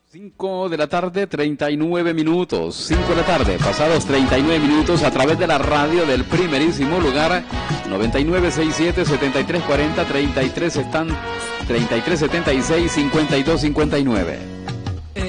5 de la tarde, 39 minutos. 5 de la tarde, pasados 39 minutos a través de la radio del primerísimo lugar. 9967 7340 33 están 3376 5259.